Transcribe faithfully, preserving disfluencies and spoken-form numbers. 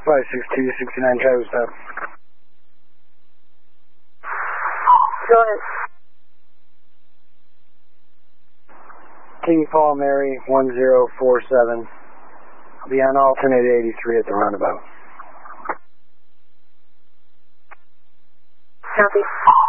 five six two, sixty-nine Travis stop. Go ahead. King Paul Mary one zero four seven. I'll be on alternate eighty-three at the roundabout. Copy.